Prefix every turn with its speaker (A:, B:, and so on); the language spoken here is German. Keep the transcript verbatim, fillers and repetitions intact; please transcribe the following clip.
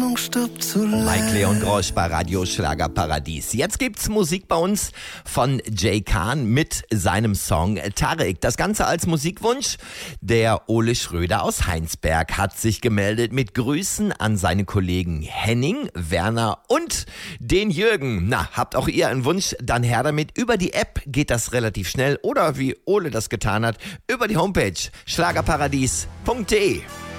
A: Hoffnung stirbt zuletzt.
B: Mike Leon Grosch bei Radio Schlagerparadies. Jetzt gibt's Musik bei uns von Jay Kahn mit seinem Song Tarek. Das Ganze als Musikwunsch. Der Ole Schröder aus Heinsberg hat sich gemeldet mit Grüßen an seine Kollegen Henning, Werner und den Jürgen. Na, habt auch ihr einen Wunsch? Dann her damit. Über die App geht das relativ schnell oder wie Ole das getan hat, über die Homepage schlagerparadies punkt de.